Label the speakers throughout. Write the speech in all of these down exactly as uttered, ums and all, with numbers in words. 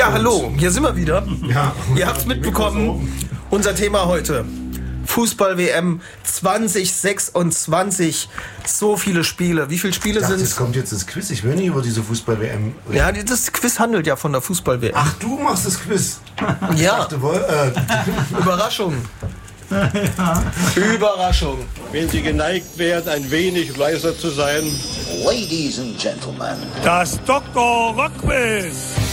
Speaker 1: Ja, hallo, hier sind wir wieder.
Speaker 2: Ja.
Speaker 1: Ihr habt es mitbekommen, unser Thema heute. Fußball-W M zwanzig sechsundzwanzig. So viele Spiele. Wie viele Spiele sind es?
Speaker 2: Jetzt kommt jetzt das Quiz. Ich will nicht über diese Fußball-W M reden.
Speaker 1: Ja, das Quiz handelt ja von der Fußball-W M.
Speaker 2: Ach, du machst das Quiz.
Speaker 1: Ja.
Speaker 2: Ich dachte, wohl, äh,
Speaker 1: Überraschung. Überraschung.
Speaker 3: Wenn Sie geneigt wären, ein wenig leiser zu sein.
Speaker 4: Ladies and Gentlemen.
Speaker 5: Das Doktor Rock Quiz.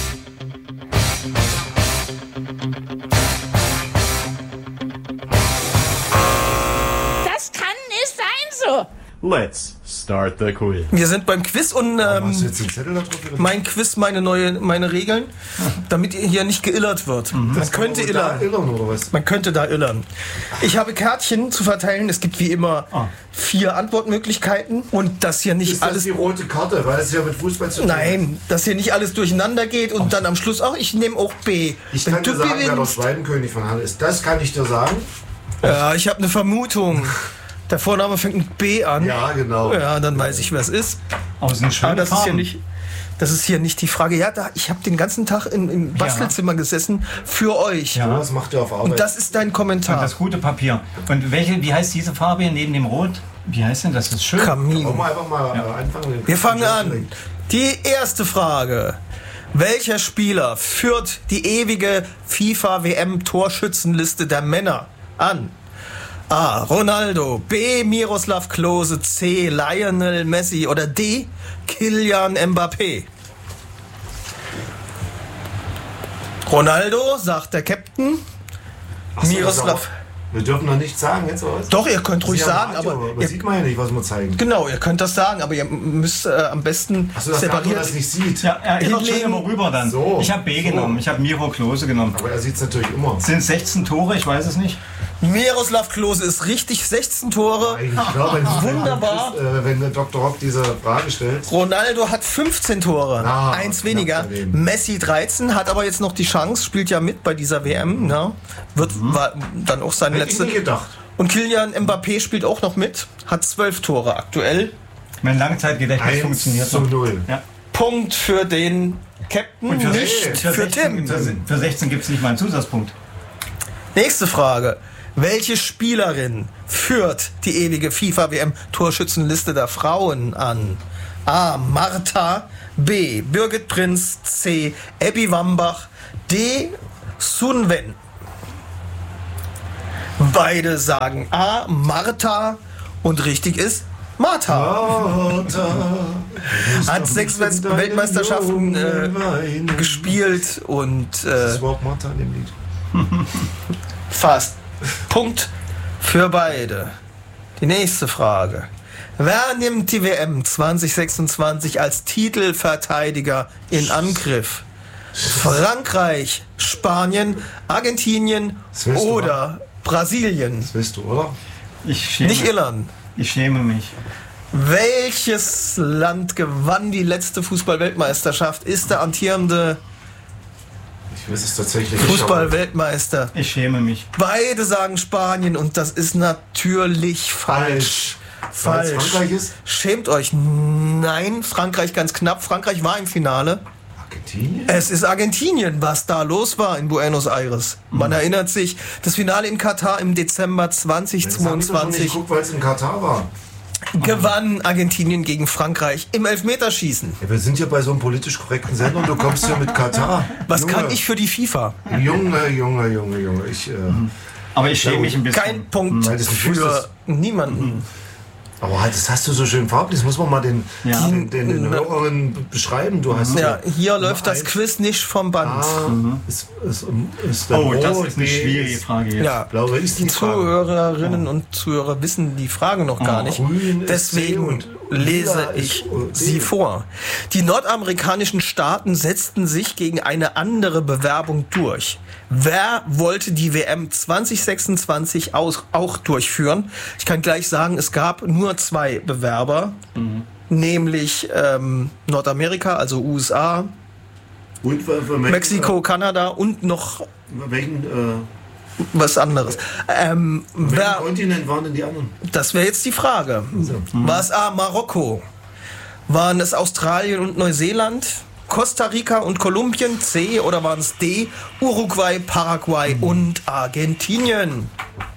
Speaker 6: Das kann nicht sein so.
Speaker 7: Let's start the quiz.
Speaker 1: Wir sind beim Quiz und ähm,
Speaker 2: hast du jetzt den Zettel da drauf? Oder?
Speaker 1: mein Quiz, meine neue, meine Regeln, damit ihr hier nicht geillert wird. Man
Speaker 2: Das kann
Speaker 1: könnte
Speaker 2: man da
Speaker 1: illern.
Speaker 2: illern, oder was?
Speaker 1: Man könnte da illern. Ich habe Kärtchen zu verteilen. Es gibt wie immer vier Antwortmöglichkeiten und das hier nicht
Speaker 2: Ist das
Speaker 1: alles.
Speaker 2: die rote Karte? Weil das ja mit Fußball zu tun hat.
Speaker 1: Nein, dass hier nicht alles durcheinander geht und dann am Schluss auch, ich nehme auch B.
Speaker 2: Ich
Speaker 1: Wenn
Speaker 2: kann
Speaker 1: du
Speaker 2: dir sagen, wer der
Speaker 1: gewinnst,
Speaker 2: Schweibenkönig von Halle ist. Das kann ich dir sagen.
Speaker 1: ja, ich habe eine Vermutung. Der Vorname fängt mit B an.
Speaker 2: Ja, genau.
Speaker 1: Ja, dann weiß ich, wer es ist.
Speaker 5: Aber es sind schöne
Speaker 1: Aber das ist hier
Speaker 5: Farben.
Speaker 1: nicht. Das ist hier nicht die Frage. Ja, da, ich habe den ganzen Tag in, im Bastelzimmer gesessen für euch.
Speaker 5: Ja.
Speaker 2: Das macht ihr auf Arbeit.
Speaker 1: Und das ist dein
Speaker 5: Und
Speaker 1: Kommentar.
Speaker 5: das gute Papier. Und welche, wie heißt diese Farbe hier neben dem Rot? Wie heißt denn das? Das ist schön.
Speaker 1: Kamin.
Speaker 2: Wollen wir einfach mal äh, anfangen?
Speaker 1: Wir fangen an. Die erste Frage. Welcher Spieler führt die ewige FIFA-W M-Torschützenliste der Männer an? A. Ronaldo, B. Miroslav Klose, C. Lionel Messi oder D. Kylian Mbappé? Ronaldo, sagt der Captain.
Speaker 2: Ach so, das
Speaker 1: Miroslav.
Speaker 2: auch- Wir dürfen noch nichts sagen jetzt, oder was?
Speaker 1: Doch, ihr könnt
Speaker 2: Das
Speaker 1: ruhig
Speaker 2: ist ja
Speaker 1: sagen,
Speaker 2: Radio,
Speaker 1: aber
Speaker 2: das
Speaker 1: ihr,
Speaker 2: sieht man ja nicht, was wir zeigen.
Speaker 1: genau, ihr könnt das sagen, aber ihr müsst äh, am besten
Speaker 2: Achso, dass der andere
Speaker 1: separiert.
Speaker 2: das nicht sieht.
Speaker 5: Ja, er ist schon
Speaker 1: Hinlegen.
Speaker 5: immer rüber dann.
Speaker 2: So.
Speaker 5: Ich habe B
Speaker 2: So.
Speaker 5: genommen. Ich habe Miro Klose genommen.
Speaker 2: Aber er sieht es natürlich immer.
Speaker 5: Sind sechzehn Tore? Ich weiß es nicht.
Speaker 1: Miroslav Klose ist richtig, sechzehn Tore.
Speaker 2: Ich glaube, wenn,
Speaker 1: Wunderbar.
Speaker 2: Wenn, äh, wenn der Doktor Rock diese Frage stellt.
Speaker 1: Ronaldo hat fünfzehn Tore,
Speaker 2: Ah,
Speaker 1: eins
Speaker 2: knapp
Speaker 1: weniger.
Speaker 2: daneben.
Speaker 1: Messi dreizehn, hat aber jetzt noch die Chance, spielt ja mit bei dieser W M. Ne? Wird war dann auch seine
Speaker 2: Hätte ich
Speaker 1: letzte.
Speaker 2: nicht gedacht.
Speaker 1: Und Kylian Mbappé spielt auch noch mit, hat zwölf Tore aktuell.
Speaker 5: Mein Langzeitgedächtnis
Speaker 2: Eins
Speaker 5: funktioniert
Speaker 2: zu
Speaker 5: noch.
Speaker 2: null.
Speaker 5: Ja.
Speaker 1: Punkt für den Captain,
Speaker 5: Und für,
Speaker 1: nicht
Speaker 5: für,
Speaker 1: für
Speaker 5: sechzehn,
Speaker 1: Tim.
Speaker 5: für, für sechzehn gibt es nicht mal einen Zusatzpunkt.
Speaker 1: Nächste Frage. Welche Spielerin führt die ewige FIFA-W M-Torschützenliste der Frauen an? A. Martha, B. Birgit Prinz, C. Abby Wambach, D. Sun Wen. Beide sagen A. Martha und richtig ist Martha. Hat sechs Welt- Weltmeisterschaften äh, gespielt und
Speaker 2: Das
Speaker 1: äh,
Speaker 2: ist überhaupt Martha in dem Lied.
Speaker 1: fast. Punkt für beide. Die nächste Frage. Wer nimmt die W M zwanzig sechsundzwanzig als Titelverteidiger in Angriff? Frankreich, Spanien, Argentinien
Speaker 2: Das weißt du,
Speaker 1: oder Brasilien?
Speaker 2: Das weißt du, oder?
Speaker 5: Ich schäme,
Speaker 1: Nicht Irland.
Speaker 5: ich schäme mich.
Speaker 1: Welches Land gewann die letzte Fußball-Weltmeisterschaft? Ist der amtierende
Speaker 2: Ich weiß es tatsächlich nicht.
Speaker 1: Fußball-Weltmeister?
Speaker 5: Ich schäme mich.
Speaker 1: Beide sagen Spanien und das ist natürlich falsch.
Speaker 2: Weil es
Speaker 1: Falsch.
Speaker 2: Frankreich ist?
Speaker 1: Schämt euch. Nein, Frankreich ganz knapp. Frankreich war im Finale.
Speaker 2: Argentinien?
Speaker 1: Es ist Argentinien, was da los war in Buenos Aires. Man erinnert sich, das Finale in Katar im Dezember
Speaker 2: Das hab ich doch schon nicht
Speaker 1: zweitausendzweiundzwanzig
Speaker 2: geguckt, weil es in Katar war.
Speaker 1: gewann Argentinien gegen Frankreich im Elfmeterschießen.
Speaker 2: Ja, wir sind hier bei so einem politisch korrekten Sender und du kommst hier mit Katar.
Speaker 1: Was
Speaker 2: Junge,
Speaker 1: kann ich für die FIFA?
Speaker 2: Junge, Junge, Junge, Junge. Ich, äh,
Speaker 5: Aber ich schäme mich ein bisschen.
Speaker 1: Kein Punkt
Speaker 2: Weil das nicht
Speaker 1: für
Speaker 2: wusstest.
Speaker 1: niemanden.
Speaker 2: aber halt, das hast du so schön farblich. Das muss man mal den,
Speaker 5: Ja.
Speaker 2: den, den, den Hörerinnen beschreiben. Du hast
Speaker 1: Ja, hier
Speaker 2: Nummer
Speaker 1: läuft das
Speaker 2: eins.
Speaker 1: Quiz nicht vom Band.
Speaker 2: A ist, ist, ist dann
Speaker 5: Oh, das
Speaker 2: rot,
Speaker 5: ist eine
Speaker 2: B
Speaker 5: schwierige Frage jetzt.
Speaker 1: Ja,
Speaker 2: Blaue ist die
Speaker 1: die
Speaker 2: Frage.
Speaker 1: Zuhörerinnen und Zuhörer wissen die Frage noch gar nicht.
Speaker 2: Grün ist C
Speaker 1: Deswegen
Speaker 2: und
Speaker 1: lese
Speaker 2: lila
Speaker 1: ich
Speaker 2: ist D.
Speaker 1: sie vor. Die nordamerikanischen Staaten setzten sich gegen eine andere Bewerbung durch. Wer wollte die W M zwanzig sechsundzwanzig aus, auch durchführen? Ich kann gleich sagen, es gab nur zwei Bewerber, nämlich ähm, Nordamerika, also U S A,
Speaker 2: Und für, für
Speaker 1: Mexiko, Kanada und noch
Speaker 2: Für welchen, äh,
Speaker 1: was anderes. Ähm,
Speaker 2: welchen
Speaker 1: wer,
Speaker 2: Kontinent waren denn die anderen?
Speaker 1: das wäre jetzt die Frage. War es A, Marokko? Waren es Australien und Neuseeland? Costa Rica und Kolumbien, C oder waren es D, Uruguay, Paraguay und Argentinien?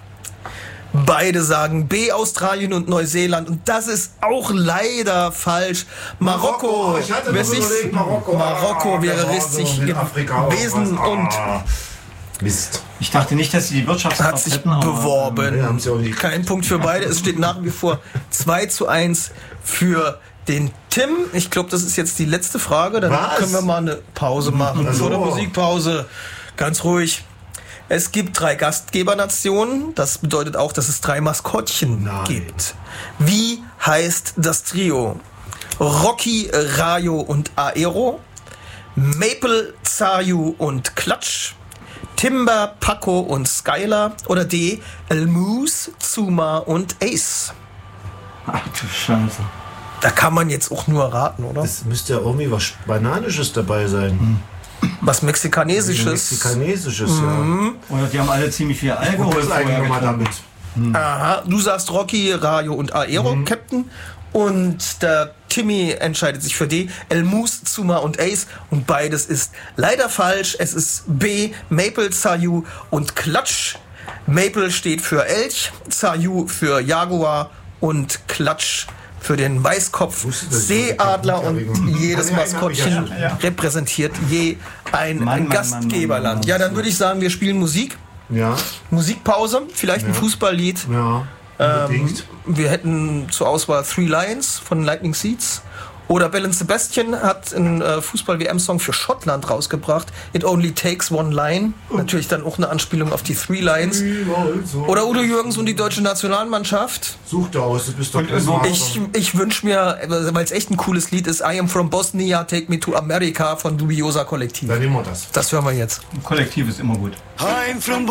Speaker 1: Beide sagen B, Australien und Neuseeland. Und das ist auch leider falsch. Marokko.
Speaker 2: Marokko. Ich hatte
Speaker 1: Wer
Speaker 2: noch
Speaker 1: sich-
Speaker 2: überlegt, Marokko.
Speaker 1: Marokko
Speaker 2: Ah,
Speaker 1: wäre
Speaker 2: der war
Speaker 1: richtig
Speaker 2: so mit Afrika
Speaker 1: gewesen
Speaker 2: auch was.
Speaker 1: und
Speaker 2: Ah, Mist.
Speaker 5: Ich dachte nicht, dass sie die Wirtschaftskraft
Speaker 1: hat sich
Speaker 5: hätten, aber,
Speaker 1: beworben.
Speaker 2: Nee, haben sie auch nicht.
Speaker 1: Kein Punkt für beide. Es steht nach wie vor zwei zu eins für den Tim. Ich glaube, das ist jetzt die letzte Frage. Dann
Speaker 2: Was?
Speaker 1: können wir mal eine Pause machen.
Speaker 2: Ach so.
Speaker 1: Vor der Musikpause. Ganz ruhig. Es gibt drei Gastgebernationen. Das bedeutet auch, dass es drei Maskottchen
Speaker 2: Nein.
Speaker 1: gibt. Wie heißt das Trio? Rocky, Rayo und Aero. Maple, Zayu und Klatsch. Timber, Paco und Skylar. Oder D. Elmus, Zuma und Ace.
Speaker 5: Ach du Scheiße.
Speaker 1: Da kann man jetzt auch nur raten, oder?
Speaker 2: Es müsste ja irgendwie was Bananisches dabei sein.
Speaker 1: Was Mexikanesisches.
Speaker 2: Mexikanesisches, ja.
Speaker 5: Oder die haben alle ziemlich viel
Speaker 2: Und
Speaker 5: Alkohol
Speaker 2: das eigentlich
Speaker 5: vorher
Speaker 2: nochmal
Speaker 5: getrunken.
Speaker 2: damit.
Speaker 1: Aha, du sagst Rocky, Rayo und Aero, Captain. Und der Timmy entscheidet sich für D. Elmus, Zuma und Ace. Und beides ist leider falsch. Es ist B. Maple, Zayu und Klatsch. Maple steht für Elch, Zayu für Jaguar und Klatsch für den Weißkopf
Speaker 2: Wusste, dass ich
Speaker 1: Seeadler.
Speaker 2: heute
Speaker 1: Und
Speaker 2: Punkt habe.
Speaker 1: jedes
Speaker 2: Ja, ja, hab ich ja
Speaker 1: Maskottchen
Speaker 2: schon.
Speaker 5: Ja.
Speaker 1: repräsentiert je ein
Speaker 5: Mann, Mann,
Speaker 1: Gastgeberland.
Speaker 5: Mann, Mann, Mann.
Speaker 1: Ja, dann würde ich sagen, wir spielen Musik.
Speaker 2: Ja,
Speaker 1: Musikpause, vielleicht ein Fußballlied.
Speaker 2: ja.
Speaker 1: Ähm,
Speaker 2: Unbedingt.
Speaker 1: wir hätten zur Auswahl Three Lions von Lightning Seeds. Oder Bell and Sebastian hat einen äh, Fußball-W M-Song für Schottland rausgebracht. It Only Takes One Line. Natürlich dann auch eine Anspielung auf die Three Lions. Oder Udo Jürgens und die deutsche Nationalmannschaft.
Speaker 2: Such da aus, du bist doch
Speaker 5: Und
Speaker 2: Quizmaster.
Speaker 1: Ich, ich wünsche mir, weil es echt ein cooles Lied ist, I Am From Bosnia, Take Me to America von Dubiosa Kollektiv.
Speaker 2: Dann nehmen wir das.
Speaker 1: Das hören wir jetzt.
Speaker 5: Kollektiv ist immer gut.
Speaker 8: I'm from